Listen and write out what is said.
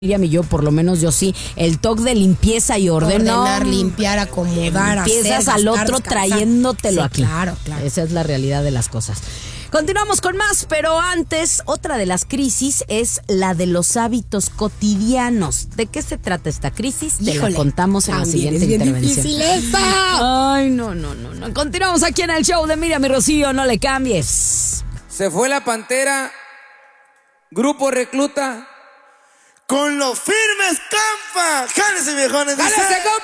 Miriam y yo, por lo menos yo sí, el toque de limpieza y orden. Ordenar, limpiar, acomodar, empiezas hacer, al gastar, otro descansar. trayéndotelo Sí, aquí. Claro. Esa es la realidad de las cosas. Continuamos con más, pero antes, otra de las crisis es la de los hábitos cotidianos. ¿De qué se trata esta crisis? Te la contamos en la siguiente intervención. Difícil esa. Ay, no. Continuamos aquí en el show de Miriam y Rocío, no le cambies. Se fue la Pantera, Grupo Recluta. Con los firmes, campa. Jálese, viejones. ¡Jálese, compa!